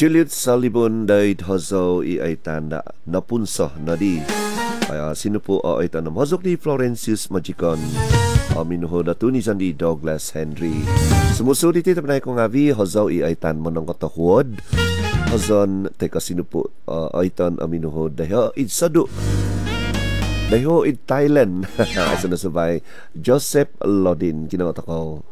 Juliet Salibun dahil hazaw ay tanda napunsa na di. Kaya sino po ay tanam hazok ni Florencius Magicon. Minuho na tunisan di Douglas Henry. Sumusulit ito na ko nga vi hazaw ay tan mo ng katahuod. Hazan teka sino po ay tan aminuho dahil idsado. Dahil in Thailand. Asa na sabay Joseph Lodin kinakata ko.